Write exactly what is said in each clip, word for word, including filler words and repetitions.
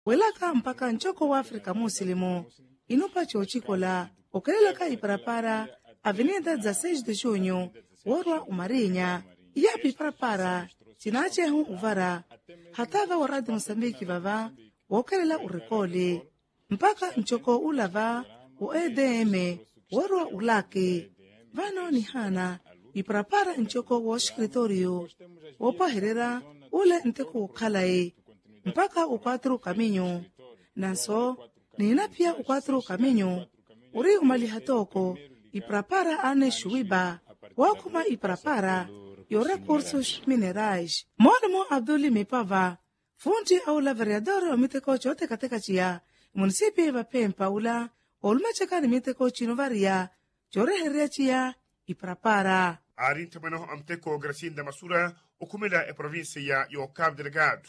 welaka mpaka nchoko wa Afrika Muslimu inupa chochikola okelelaka iparapara avenida za seis de junho warwa umarinya yapi parapara chinachehu uvara hatava waradi Mosambiki vava wokelela urekole mpaka nchoko ulava u E D M warwa ulake vano ni hana iparapara nchoko wa escritorio wopaherera ule nteku ukhalae mpaka ukwatru kaminyo nanso nina pia ukwatru kaminyo uri umali hatoko iparapara ane shuiba wakuma iparapara yo recursos minerais Mwalimu Abduli Mipava fundi au la vereador o miteko chote katika chia munisipi va Pempa ula olmachaka ni miteko chinovaria chore heria chia iparapara arinta mano amteko Gracinda Masura okumela e provincia yo Cabo Delgado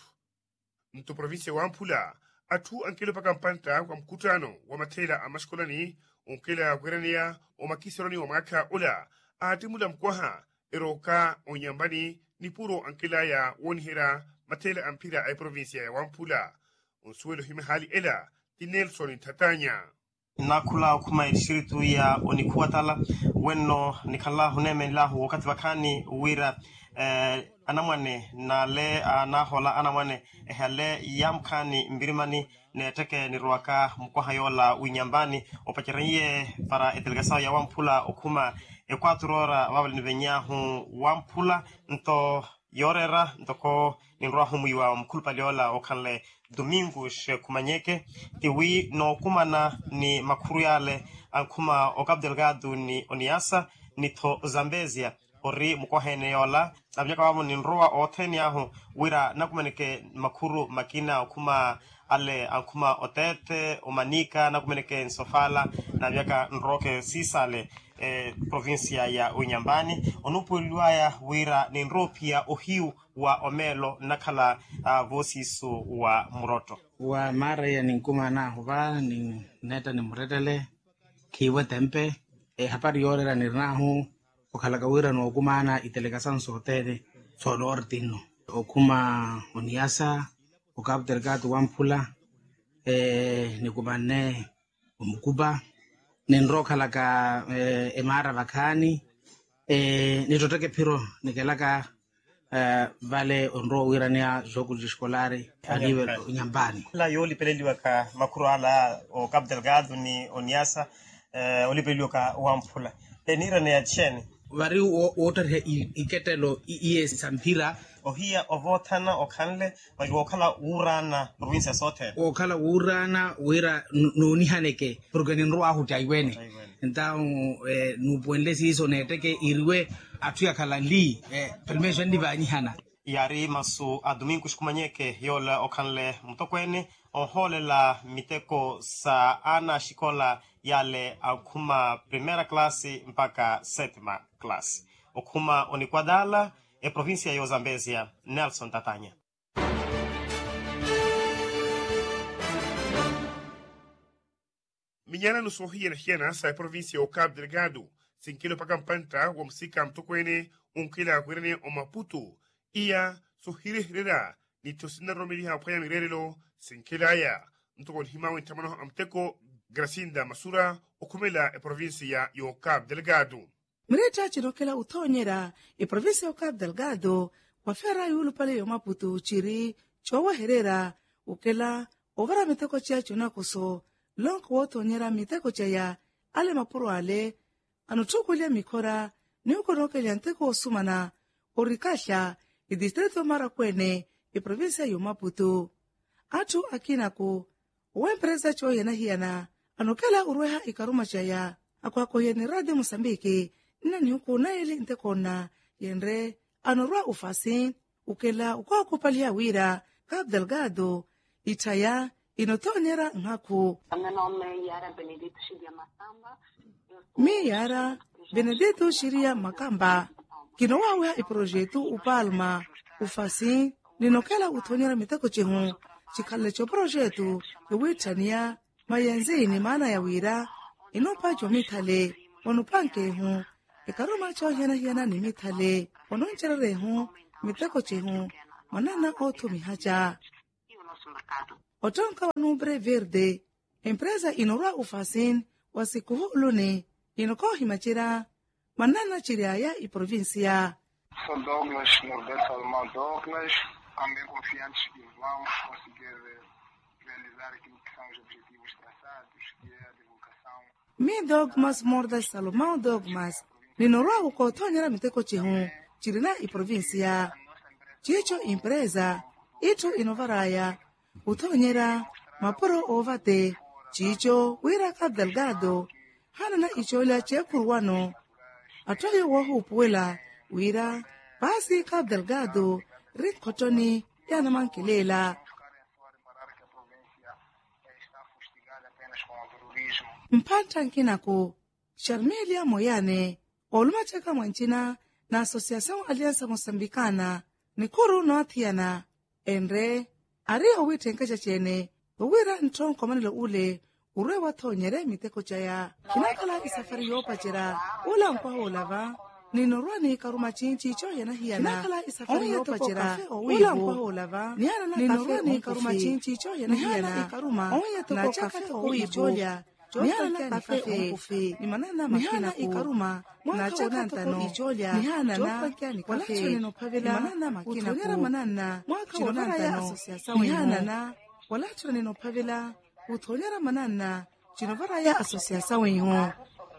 mto provincia wa Ampula atu ankelo pakampanta kwa mkutano wa matela amaskolani onkela gwerania o makisironi wa maka ula atimula mkwaha eroka onyambani ni puro ankela ya wonhera matela ampira ay provincia ya Ampula onsuelo hime hali ela di Nelson Tatanya nakula kuma ishiritu ya onikuatala wenno nikala huneme lahu wakati wakani wira eh, anamwane na le anahola anamwane ehale yamkani mbirimani ne teke ni ruaka mkohayola unyambani opachariye para etelgasa ya Wampula okuma ekwaturora wabali nivenyahu Wampula nto yorera ntoko ni ruahu muiwa mkulpa liola okanle Domingos kumanyeke tiwi no kumana ni makuru yale ankuma o Cabo Delgado ni Oniasa ni to Zambezia ori mkohene yola nabyaka wamo ni nroa oteni ahu wira nakumeneke makuru makina okuma ale ankuma otete omanika nakumeneke nsofala nabyaka nroke sisale eh, provincia ya Unyambani onupo luaya wira ni nropia ohiu wa omelo nakala uh, vosiso wa muroto wa mara ya ninkuma na huva ni neta ni muretele kiwa tempe e hapari yorera ni nahu okalaga wira no kumana itelegasan sotede solortino okuma Oniasa o Cabo Delgado Wampula e ni kumane umkuba nenroka laka e, emara vakani e nitoteke piro nikelaka Uh, vale onro wirania jogo de escolare a nível Unyambani la yoli peleliwa ka makuru ala o Cabo Delgado ni Oniasa uh, olipeliwa ka Wampula tenira ne achene vari water he iketelo iye sampira ohia ovotana okanle wali okala urana provincia sote okala urana wira noni haneke progreni nro ahuti aiwene então eh, no puenle siso neteke irwe atuya kala li eh, permission divani hana yari masu a Domingos kumanyeke yola okanle mtokwene onhole la miteko sa ana shikola yale akuma primera klasi mpaka sétima klasi okuma Onikwadala e provincia ya Zambezia Nelson Tatanya minyana nusohia na hiena sa provincia o Cabo Delgado sinkilo pakampanta wa msika mtokwene unkila gwerene o Maputo iya sohire herera ni tosina romeli ha paya mirerelo sinkila ya mtoko himawe tamano amteko Gracinda Masura okumela e provincia yo Cabo Delgado Mreta chirokela utonyera e provincia o Cabo Delgado wafera yulu pale yo Maputo chiri chowa herera ukela ovara miteko chia chuna kuso lonko wotonyera miteko chia ale mapuro ale anutukulia mikora ni ukonokelia nteko osumana orikasha e distrito Marakwene e provincia yo Maputo atu akinako uempresa cho yena hiana anokela urweha ikaruma chaya akwako yeni Radio Mosambiki nani uko na ili ntekona yenre anorwa ufasi ukela ukwa kupalia wira Cabo Delgado itaya inotonyera nhaku mi yara Benedito Shiria Makamba kinowawe i projetu upalma ufasi ninokela utonyera miteko chihu chikale cho projetu yuwitania mayenzini maana ya wira inopa jo mithale onupanke hu ikaruma cho hiena hiena ni mithale ononcherere hu miteko chihu manana otu mihaja otonka wa Nubre Verde, empresa inorwa ufasin wa siku huluni, inoko himachira, manana chiriaya i província. Sou Douglas Norberto Salomão Douglas, também confiantes que vamos conseguir realizar aquilo que são os objetivos traçados, que é a divulgação. Mi Dogmas Mordas Salomão Dogmas, ninorwa uko tonyera miteko chihu, chirina i província. Chicho empresa, itu inovaraya, utonyera, maporo ovate, chicho wira Cabo Delgado, hanana ichola chekurwano, atoyo wahu upuela, wira, basi Cabo Delgado, rinkotoni, yana mankilela. Mpanta nkinako, Charmelia Moyane, olumacheka mwanchina, na Asociação Aliança Moçambicana, Nikuru Noathiana, Enre, Ario Witenkacha chene, Uwira Ntron Komanilo Ule, Ure Watonyere Miteko Chaya, Kinakala isafari yopachira, Ula Nkwaho Lava, Ninorwani Karuma Chinchi Choyana Hiana, Kinakala isafari yopachira, Ula Nkwaho Lava, Ninorwani Karuma Chinchi Choyana Hiana, Karuma, na Chaka Uijolia, Niana na kafe ufi ni manana makina ikaruma na chaka tano ijolia ni hana na wala chone no pavela manana makina ko manana chonara ya asociação ni hana na wala chone no pavela utonyera manana chinovara ya asociação hiyo.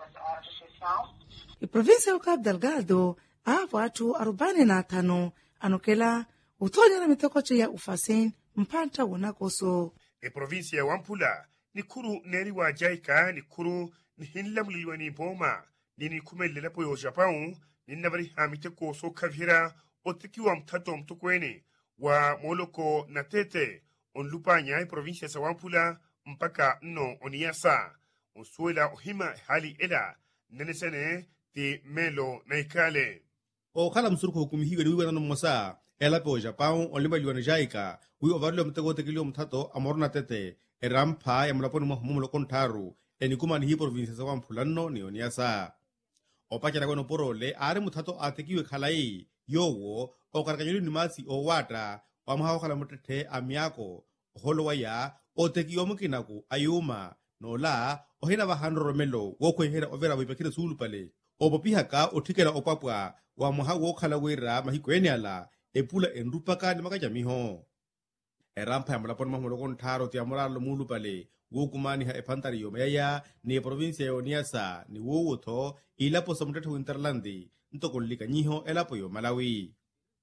I província Cabo Delgado a watu arobaini na tano anokela utonyera mitokoche ya ufasin mpanta wonakoso. E província ya Wampula Nikuru neri wa jaika nikuru ni hinla muliliwa ni boma ni nikumele po yo Japão ni nabari hamite ko so kavira otikiwa mtato mtukwene wa moloko na tete on lupanya e provincia sa Wampula mpaka no oniasa on suela ohima hali ela nenesene ti melo na ikale o kala msurko hukumihiga ni wiwa nano mwasa ela po Japão on limbaliwa na jaika wi ovarlo mtago tekilio mtato amorna tete erampa ya mulaponi mwahumu kontaru enikuma ni hi provinsia sa Wampulano ni oniasa. Opachara kweno porole are mutato atekiwe khalai yowo o karakanyoli nimasi o wata wa mhaho khala mutete amiako holo waya o tekiyo mukinaku ayuma no la o hina ba handro romelo wo kwenhera overa bipakire sulu pale o popihaka o tikela opapwa wa mhaho wo khala wera mahikweni ala epula endupaka ni makajamiho. Erampa ya mulaponi mwahumu kontaro ti amoralo mulu pale wukumani ha epantari yomaya ni provincia ya Oniasa ni wuwuto ilapo sa mutete winterlandi ntokolika nyiho elapo yo Malawi.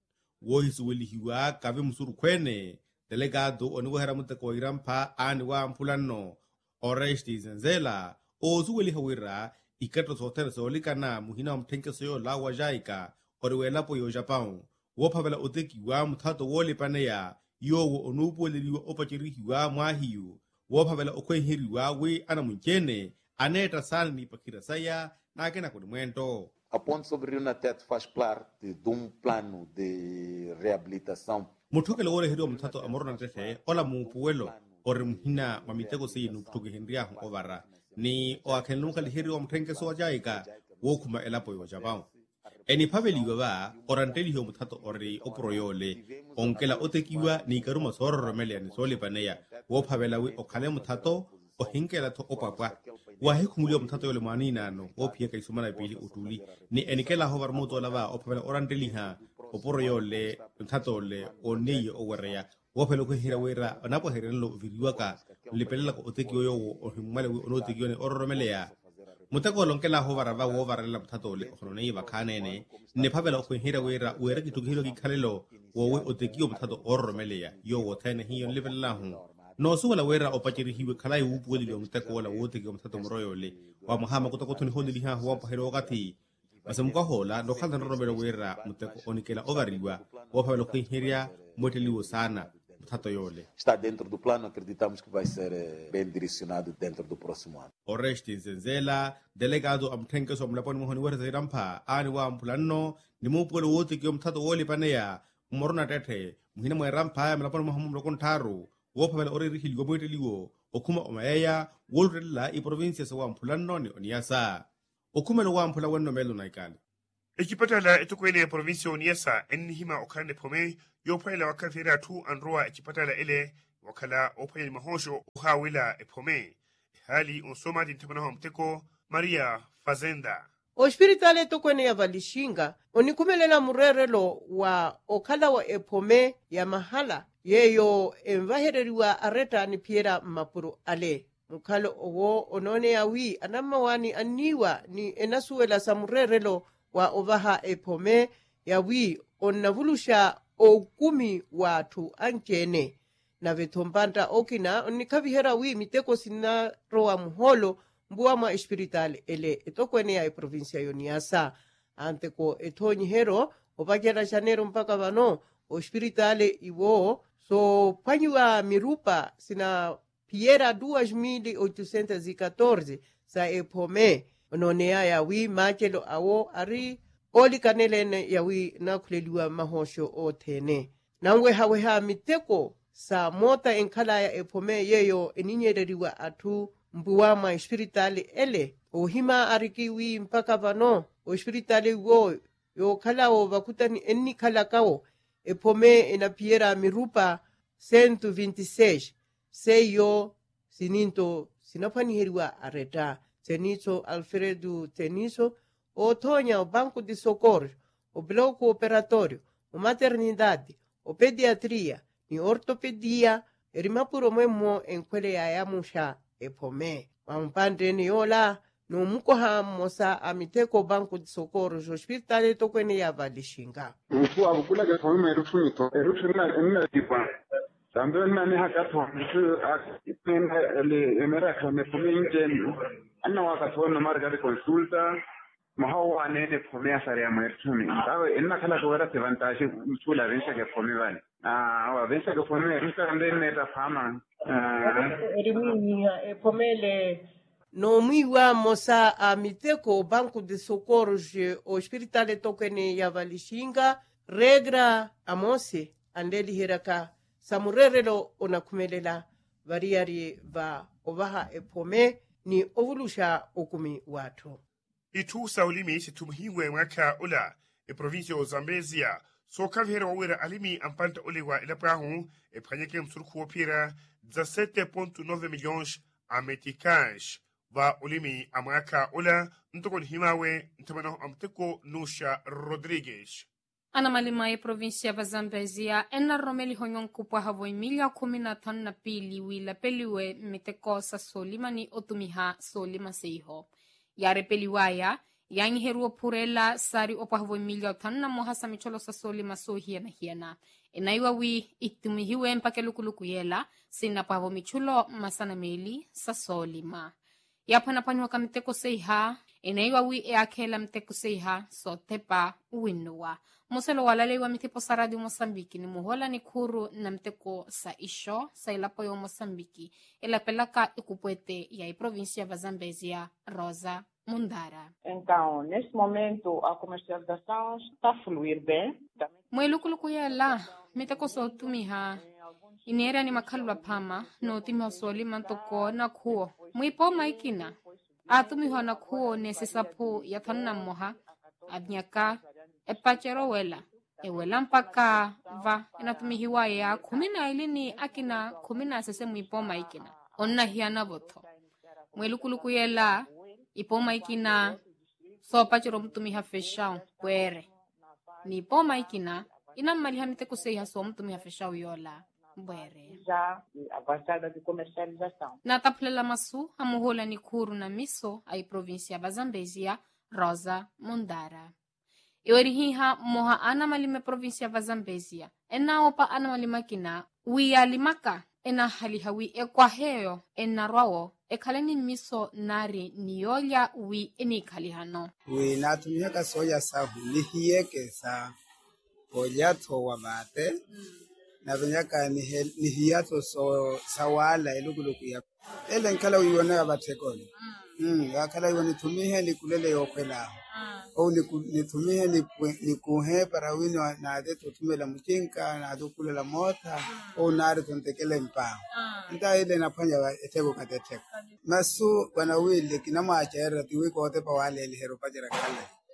Wohisu wilihiwa kavi musuru kwene delegado oniwehera muteko irampa ani wa Wampulano Oresti Zenzela ozu wilihawira ikato sotere solikana muhina mtenke soyo la wajaika oriwelapo yo Japão wopavela otekiwa mutato woli paneya yowo onupo leliwa opachirihiwa mwahiyu wopavela okwenhiriwa we ana munchene aneta sana ni pakira saya na akena kuni mwento. A Ponte sobre Rio Nateto faz parte de um plano de reabilitação. Mutukele wole hirio mtato amorona tete ola mupuwelo ori muhina mamitego seyi nukutuki henria hong ovara ni o akenluka lihirio mtenke soa jaika wokuma elapo yo Japão. Eni paveliwa ba oranteli hiyo mtato ori oproyole onkela otekiwa ni karuma soro romelia ni soli paneya wopavela we okale mtato o hinkela to opapwa wahe kumulio mtato yole mani nano opie kai sumana pili utuli ni enikela hovar moto lava opavela oranteli ha oproyole mtato le oneyo owereya wopelo ko hira wera onapo herelo viriwaka lipelela ko otekiyo yo o himale we onotekiyo ne oromelia mutako lonkela hovara va wovara la mtato le khone iba khanene ne phavela ko hira wera wera ki tukilo ki khalelo wowe otekiyo mtato oromelia yo wothene hiyo level la hu no suwala wera opachiri hiwe khalai upuli lo mtako wala wotekiyo mtato mroyole wa mahama kutako thoni holi ha ho pahero kati basamuka hola no khalana robelo wera mtako onikela ovariwa wo phavela ko hira moteliwo sana mtato yole está dentro do plano, acreditamos que vai ser bem direcionado dentro do próximo ano. Oresti Zenzela delegado amthenke so mlaponi mohoni wera zirampa ani wa Wampulano ni mupolo wote ki mtato woli paneya morona tete muhina mwe rampa mlaponi mohamu mlokontaru wo phavela ori rihili go mweteliwo okuma omayaya wolrela i provincia sa Wampulano ni Oniasa okuma lo Wampula wenno melo naikale. Ekipatala etukwene provincia Oniasa enhima okane pome yo paila wakafira tu anroa ekipatala ele wakala opayeni mahosho uhawila epome hali unsoma dintemanaho mteko Maria Fazenda. Ospiritale tokwene ya Valishinga onikumelela murerelo wa okala wa epome ya mahala yeyo envahereriwa areta ni piera mapuru ale mukalo owo onone ya wi anamawani aniwa ni enasuela sa murerelo wa ovaha epome ya wi onnavulusha okumi watu ankene na vetompanta okina onikavihera wi miteko sina roa muholo mbuwa mwa espiritale ele etokwene ya provincia yoniasa anteko etonyi hero opakera chanero mpaka vano o espiritale iwo so panyua mirupa sina piera duas mil oitocentos e quatorze sa epome ononea ya wi machelo awo ari oli kanelene ya wi nakuleliwa mahosho o tene nangwe haweha miteko sa mota enkala ya epome yeyo eninyereriwa atu mbuwama espiritali ele ohima arikiwi mpaka vano o espiritali wo yo kalawo bakutani enni kalakawo epome enapiera mirupa cento e vinte e seis seyo sininto sinapaniheriwa areta Teniso Alfredo Teniso o Tonya o Banco de Socorro o Bloco Operatório o Maternidade o Pediatria ni Ortopedia erimapuro mwemo enkwele ya yamusha epome wampande ni yola no mukoha mosa amiteko Banco de Socorro jo hospitale tokwene ya Valishinga mfu abukula ke thome erufunito erufuna enna dipa sambe nani hakato mfu akipenda ele emeraka me pome injen anna wakatona marga de consulta mahawa nene pome asare ya mwertumi sabe enna kala ko era vantage mfula vensa ke pome vale ah wa vensa ke pome ruka ndene ta fama erimia epomele no mwiwa mosa amiteko Banco de Socorro je hospitale tokwene ya Valishinga regra amose andeli hiraka samurerelo onakumelela variari va ovaha epome ni ovulusha okumi watu itu saulimi situmuhiwe mwaka ula e provincia o Zambezia so kavihera wawira alimi ampanta olewa ilaprahu e pranyeke msurku wapira dezessete vírgula nove milhões a meticais va olimi a mwaka ula ntokoni himawe ntamano amteko Nusha Rodrigues. Ana malima e provincia va Zambezia ena romeli honyon kupwa havoi milha kumi na tano na pili wila peliwe miteko sa solima ni otumiha solima seiho. Yare peliwaya yangi heruo purela sari opa havoi milha tano na moha sa micholo sa solima so hiena hiena. Enaiwa wi itumihiwe mpake lukuluku yela sina pa havo michulo masana meli sa solima. Yapo na panywa ka miteko seiha enaiwa wi e akela miteko seiha so tepa uwinua. Muselo walalewa mitipo sa radio Mosambiki ni muhola ni kuru na mteko sa isho sa ilapo yo Mosambiki ela pelaka ikupwete ya i província va Zambezia Rosa Mundara. Então, neste momento a comercialização está a fluir bem. Mwelukuluku yela miteko so tumiha inera ni makalwa pama no timiho solima ntoko na kuo mwipo maikina atumiho na kuo nesisapu ya tanna moha adnyaka epachero wela ewela mpaka va inatumihiwa ya kumi na ilini akina kumi na sese mwipo maikina onna hiana voto mwelukuluku yela ipo maikina so pachero mtumiha feshao kwere ni ipo maikina ina maliha miteko seiha so mtumiha feshao yola bwere já avançada de comercialização. Na taplela masu amuhola ni kuru na miso ai província va Zambezia Rosa Mundara. Iwerihiha moha ana malime província va Zambezia ena opa ana malima kina wia limaka ena halihawi e kwa heyo ena rawo e kaleni miso nari niyolia wi eni kalihano. Wi natumia ka soya sahu lihieke sa polyato wa mate na venyaka ni hiato so sawala elukuluku ya ele nkala uiona abatekoni mm akala uiona tumihe likulele yokwela au nitumihe nikuhe para wino na de tutumela mchinka na dukulela mota au nari tuntekele mpa nda ile napanya etego kateteko masu wana wile kinama achera tiwiko ote pa wale hero pajera kale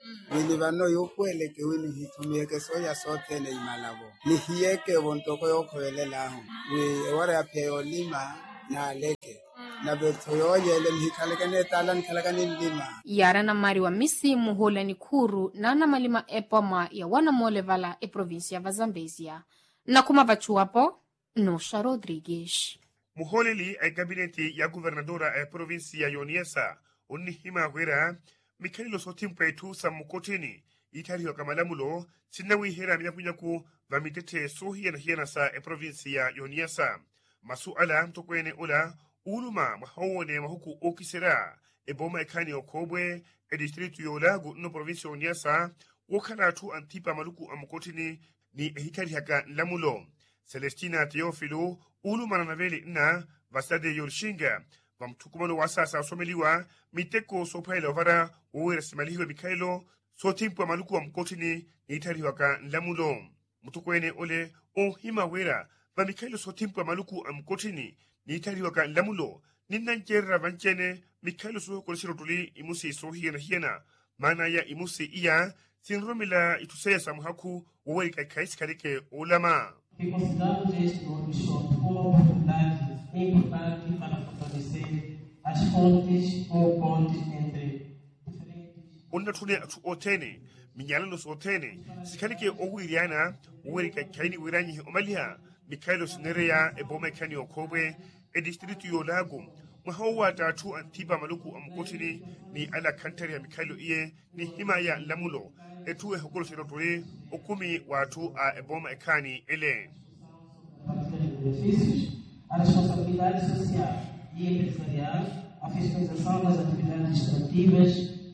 wini vano yokweleke wini hitumiyeke soya sote ne imalabo lihiyeke bontoko yokhwelelaho we ewara ya peyo lima na leke na bethoyoyele mhikaleke netala nikhalakani lima yara na mari wa misimu hola ni kuru na na malima epoma ya wana molevala e provincia va Zambezia na kuma vachuapo Nosha Rodrigues. Muholeli ay gabineti ya guvernadora e provincia ya Niassa unihima wera Mikhailo sotimpo etu sa mukotini itari wa kamalamulo sinawi hera miyakunyaku vamitete sohi na hiena sa e provincia ya Niassa masuala mtokwene ola uluma mahawone mahuku okisera e boma ekani okobwe e distritu yolagu no provincia ya Niassa wakana tu antipa maluku amukotini ni ehitari haka lamulo Celestina Teofilo uluma na naveli na vasade yorshinga vamtukumano wasasa someliwa miteko sopaila ovara uwera simalihiwe Mikhailo sotimpo maluku wa mkotini ni itari haka lamulo mtukwene ole o hima wera va Mikhailo sotimpo maluku amkotini ni itari haka lamulo ninanjera vanchene Mikhailo soho kolesiro tuli imusi sohiena hiena mana ya imusi iya sinromila itusaya samuhaku uweri kaikaisi karike ulama. E consideramos este workshop como oportunidade importante para fortalecer as fontes ou pontes entre diferentes. Unatune atu otene, minyalano otene, sikanike owiriana, uweri kaikaini wiranyi omaliha, Mikhailo sinerea e boma kani okobwe, e distritu yolagu, mwahawa tatu antiba maluku amkotini ni ala kantari ya Mikhailo iye ni himaya lamulo. Etuwe hukulu sirotole okumi watu a eboma ekani ele. A responsabilidade social e empresarial, a fiscalização das atividades extrativas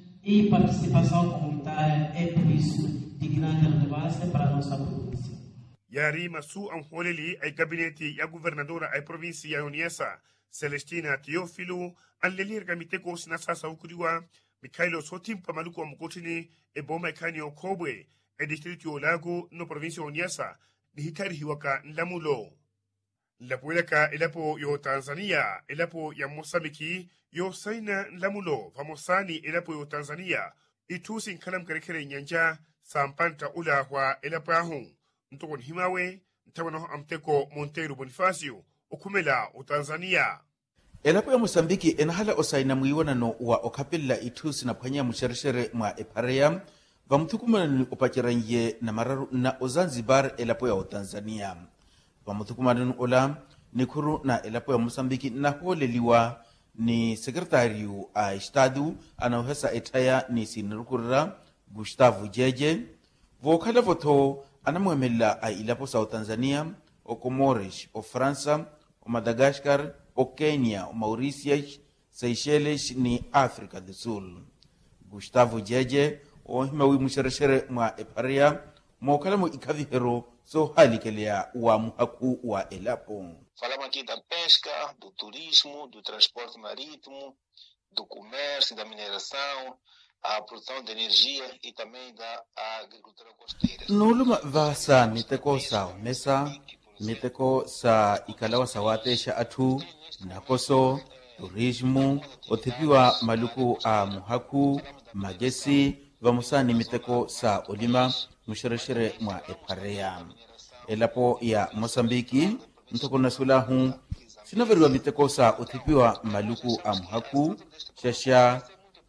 e participação comunitária é por isso de grande relevância para a nossa província. Yari masu amholeli ay gabineti ya guvernadora ay provinsi ya Niassa Celestina Teofilo anlelir gamiteko sinasasa ukuriwa Mikhailo sotimpa maluku wa mkotini e boma ekani okobwe e distritu yolago no provincia ya Niassa ni hitari hiwaka nlamulo. Nlapueleka elapo yo Tanzania, elapo ya Mosambiki, yo saina nlamulo, famosani elapo yo Tanzania, itusi nkalam karekere nyanja, sampanta ula wa elapo yahu. Ntoko nhimawe, ntawano amteko Monteiro Bonifacio, okumela o Tanzania. Elapo ya Mosambiki enahala osaina mwiwanano wa okapilla itusi na panya mushereshere mwa epareya, vamuthukumana opachiranye na mararu na Zanzibar elapo ya o Tanzania. Vamuthukumana ola nikuru na elapo ya Mosambiki na holeliwa ni sekretariu a estado anauhesa etaya ni sinirukura Gustavo Jeje. Vokhala voto anamwemela a ilapo sa o Tanzania, o Comores, o França, o Madagascar, o Kenya, o Mauritius, Seychelles ni África do Sul. Gustavo Jeje o himawi mushereshere mwa eparia mokala mo ikavihero so halikelea wa muhaku wa elapo. Falamos aqui da pesca, do turismo, do transporte marítimo, do comércio, da mineração, a produção de energia e também da agricultura costeira. Nuluma vasa miteko sa mesa, miteko sa ikalawa sawatesha atu, nakoso, turismo, otipiwa maluku a muhaku, magesi, vamusani miteko sa olima, mushereshere mwa epareya. Elapo ya Mosambiki, ntoko nasulahu, sinaveriwa miteko sa otipiwa maluku a muhaku, shasha,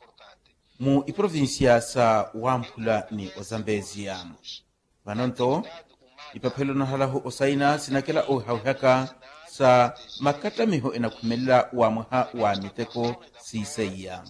mu iprovinsia sa Wampula ni Ozambezia. Vanonto, ipapelo na halahu osaina sinakela o hauhaka sa makata miho enakumela wa muha wa miteko siseia.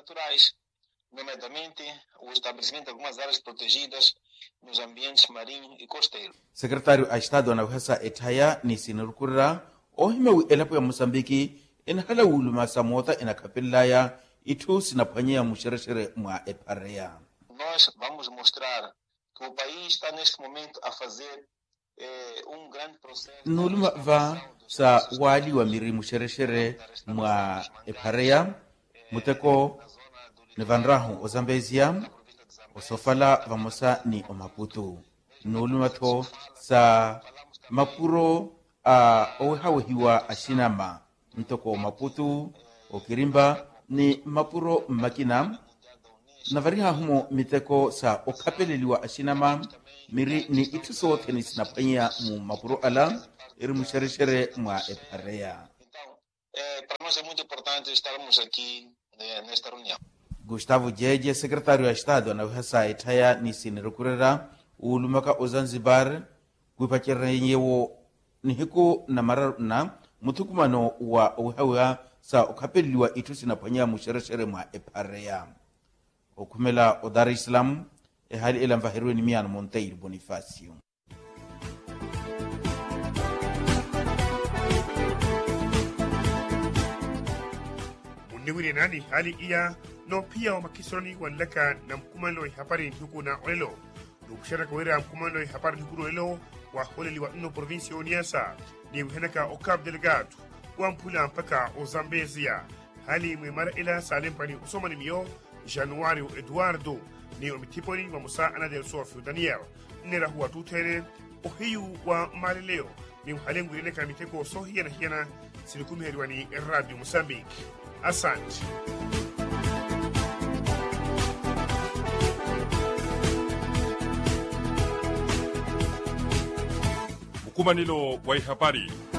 Nomeadamente o estabelecimento de algumas áreas protegidas nos ambientes marinho e costeiro. Secretário a Estado anauhesa etaya ni sinurukura ohimewi elapo ya Mosambiki enahala uluma sa mota enakapelaya itu sinapanyea mushereshere mwa epareya. Nós vamos mostrar que o país está neste momento a fazer eh, um grande processo. Nuluma va sa wali wa miri mushereshere mwa epareya muteko Nevanrahu o Zambezia, o Sofala vamosa ni o Maputo. Nuluma to sa mapuro a ohawehiwa ashinama ntoko o Maputo, o Kirimba ni mapuro makina navariha humo miteko sa okhapeleliwa ashinama miri ni itu sote ni sinaphwanya mu mapuro ala iri mushereshere mwa ephareya. Eh, para nós é muito importante estarmos aqui eh, nesta reunião. Gustavo Jeje, secretário de Estado na uhasa itaya ni sinirukurera ulumaka o Zanzibar kuipacherenyewo nihiku na mararuna mutukumano wa uhawa sa okhapeleliwa itu sinaphwanya mushereshere mwa ephareya. Okumela o Dar es Salaam e hali ila mvahiru ni miano Monteiro Bonifacio. Mundiwiri nani hali iya no pia wa makisroni wanlaka na mkumano wa hapari nhuku na olelo. Nukushara kawira mkumano wa hapari nhuku olelo wa holeli wa ino provinsi o Niassa ni uhenaka o Cabo Delgado wa mpula mpaka o Zambezia. Hali mwemara ila salempani usomani miyo Januario Eduardo ni omitiponi wa musa ana del Sofio Daniel nera huwa tutere ohiyu wa malileo ni uhalengu ileka miteko so hiena hiena silikumi heriwani Radio Mozambique. Asante. Mukumanilo wa habari.